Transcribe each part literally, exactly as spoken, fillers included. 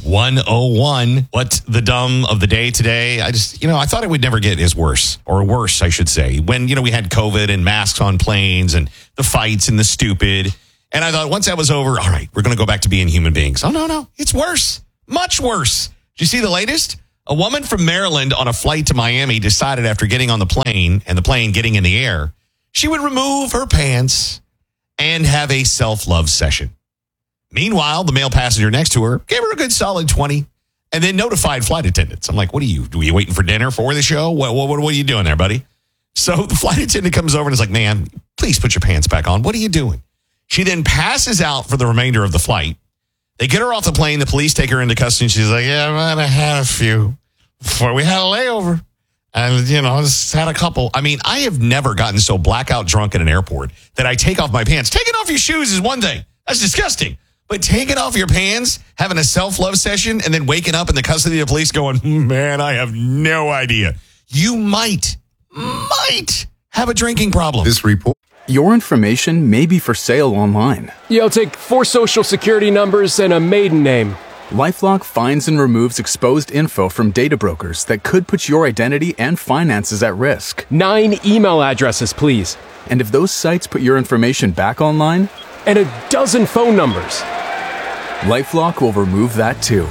one oh one. What's the dumb of the day today? I just, you know, I thought it would never get as worse, or worse, I should say. When, you know, we had COVID and masks on planes and the fights and the stupid. And I thought once that was over, all right, we're going to go back to being human beings. Oh, no, no. It's worse. Much worse. Did you see the latest? A woman from Maryland on a flight to Miami decided after getting on the plane and the plane getting in the air, she would remove her pants and have a self-love session. Meanwhile, the male passenger next to her gave her a good solid twenty and then notified flight attendants. I'm like, what are you, are you waiting for dinner for the show? What, what, what are you doing there, buddy? So the flight attendant comes over and is like, man, please put your pants back on. What are you doing? She then passes out for the remainder of the flight. They get her off the plane. The police take her into custody. And she's like, yeah, I might have had a few before we had a layover. And, you know, I just had a couple. I mean, I have never gotten so blackout drunk at an airport that I take off my pants. Taking off your shoes is one thing. That's disgusting. But taking off your pants, having a self-love session, and then waking up in the custody of the police going, man, I have no idea. You might, might have a drinking problem. This report. Your information may be for sale online. Yeah, I'll take four social security numbers and a maiden name. LifeLock finds and removes exposed info from data brokers that could put your identity and finances at risk. Nine email addresses, please. And if those sites put your information back online, and a dozen phone numbers, LifeLock will remove that too.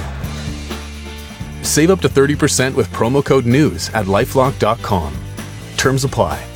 Save up to thirty percent with promo code NEWS at lifelock dot com. Terms apply.